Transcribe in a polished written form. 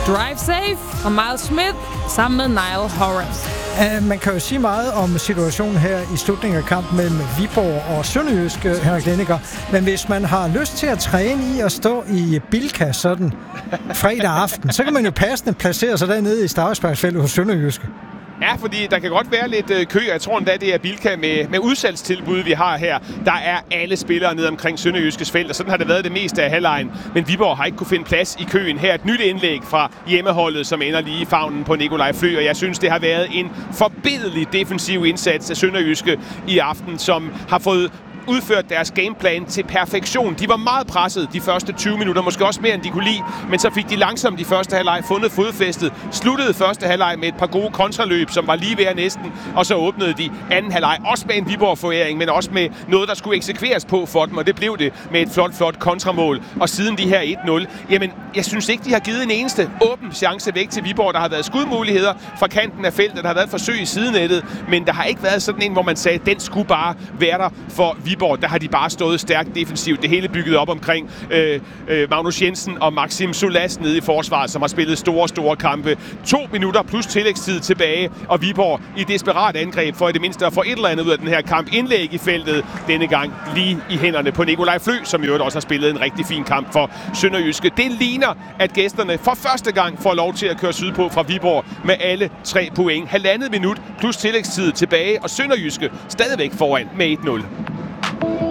Drive Safe fra Miles Smith sammen med Niall Horan. Man kan jo sige meget om situationen her i slutningen af kampen mellem Viborg og Sønderjyske, Henrik Lenneker. Men hvis man har lyst til at træne i at stå i Bilka sådan fredag aften, så kan man jo passende placere sig dernede i Stavsbergsfeltet hos Sønderjyske. Ja, fordi der kan godt være lidt kø. Jeg tror endda, det er Bilka med udsalgstilbud, vi har her. Der er alle spillere nede omkring Sønderjyskes felt, og sådan har det været det meste af halvlejen. Men Viborg har ikke kunne finde plads i køen. Her et nyt indlæg fra hjemmeholdet, som ender lige i favnen på Nikolaj Flø, og jeg synes, det har været en forbilledlig defensiv indsats af Sønderjyske i aften, som har fået udført deres gameplan til perfektion. De var meget presset de første 20 minutter, måske også mere end de kunne lide, men så fik de langsomt i første halvleg fundet fodfæstet, sluttede første halvleg med et par gode kontraløb, som var lige ved næsten, og så åbnede de anden halvleg, også med en Viborg-foræring, men også med noget, der skulle eksekveres på for dem, og det blev det med et flot kontramål. Og siden de her 1-0, jamen, jeg synes ikke, de har givet en eneste åben chance væk til Viborg. Der har været skudmuligheder fra kanten af feltet, der har været forsøg i sidenettet, men der har ikke været sådan en, hvor man sagde, den skulle bare være der for Viborg. Der har de bare stået stærkt defensivt. Det hele bygget op omkring Magnus Jensen og Maxim Solas nede i forsvaret, som har spillet store kampe. 2 minutter plus tillægstid tilbage, og Viborg i desperat angreb for i det mindste at få et eller andet ud af den her kamp. Indlæg i feltet, denne gang lige i hænderne på Nikolaj Flø, som i øvrigt også har spillet en rigtig fin kamp for Sønderjyske. Det ligner, at gæsterne for første gang får lov til at køre sydpå fra Viborg med alle 3 point. 1,5 minut plus tillægstid tilbage, og Sønderjyske stadigvæk foran med 1-0.